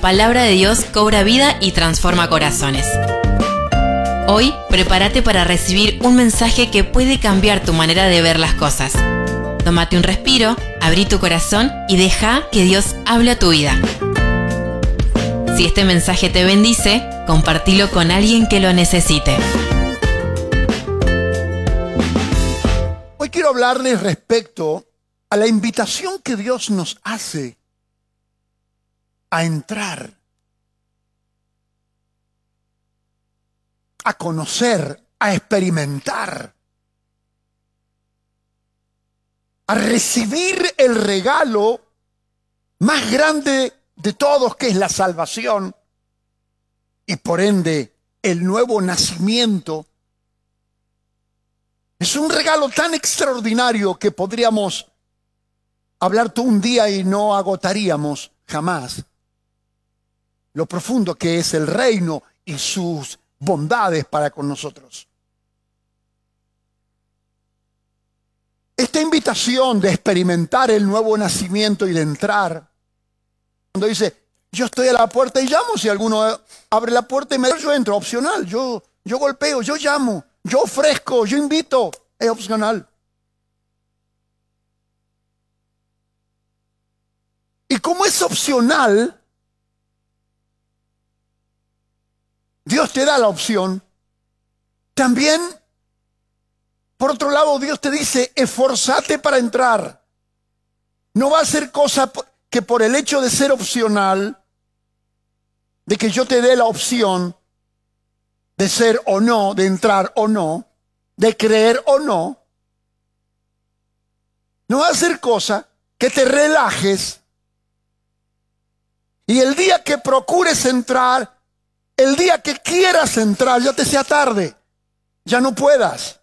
palabra de Dios cobra vida y transforma corazones. Hoy, prepárate para recibir un mensaje que puede cambiar tu manera de ver las cosas. Tómate un respiro, abrí tu corazón y deja que Dios hable a tu vida. Si este mensaje te bendice, compartilo con alguien que lo necesite. Hoy quiero hablarles respecto a la invitación que Dios nos hace a entrar, a conocer, a experimentar, a recibir el regalo más grande de todos, que es la salvación, y por ende el nuevo nacimiento. Es un regalo tan extraordinario que podríamos hablar todo un día y no agotaríamos jamás lo profundo que es el reino y sus bondades para con nosotros. Esta invitación de experimentar el nuevo nacimiento y de entrar, cuando dice, yo estoy a la puerta y llamo, si alguno abre la puerta y yo entro, opcional, yo golpeo, yo llamo, yo ofrezco, yo invito, es opcional. Y como es opcional, Dios te da la opción. También, por otro lado, Dios te dice, esforzate para entrar. No va a ser cosa que por el hecho de ser opcional, de que yo te dé la opción de ser o no, de entrar o no, de creer o no, no va a ser cosa que te relajes y el día que procures entrar, el día que quieras entrar, ya te sea tarde, ya no puedas.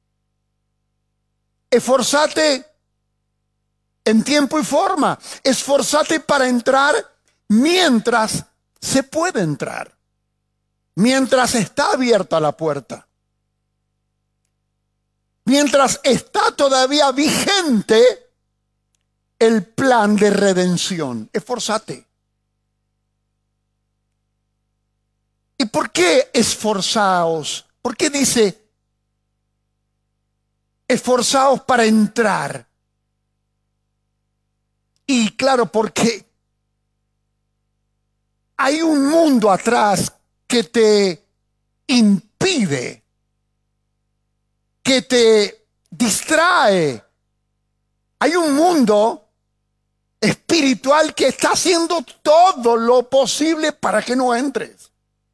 Esforzate en tiempo y forma. Esforzate para entrar mientras se puede entrar. Mientras está abierta la puerta. Mientras está todavía vigente el plan de redención. Esforzate. ¿Y por qué esforzaos? ¿Por qué dice esforzaos para entrar? Y claro, porque hay un mundo atrás que te impide, que te distrae. Hay un mundo espiritual que está haciendo todo lo posible para que no entres.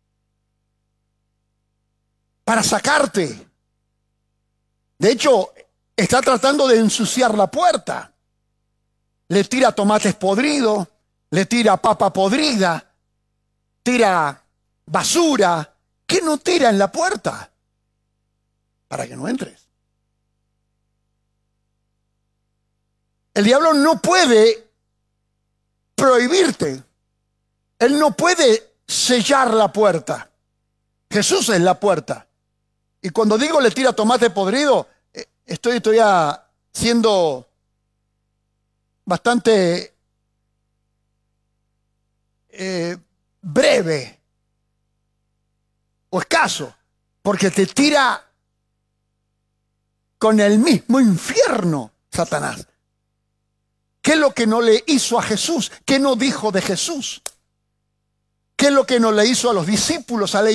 Para sacarte. De hecho, está tratando de ensuciar la puerta. Le tira tomates podridos, le tira papa podrida, tira basura. ¿Qué no tira en la puerta? Para que no entres. El diablo no puede prohibirte. Él no puede sellar la puerta. Jesús es la puerta. Y cuando digo le tira tomate podrido, estoy siendo bastante breve o escaso, porque te tira con el mismo infierno, Satanás. ¿Qué es lo que no le hizo a Jesús? ¿Qué no dijo de Jesús? ¿Qué es lo que no le hizo a los discípulos, a la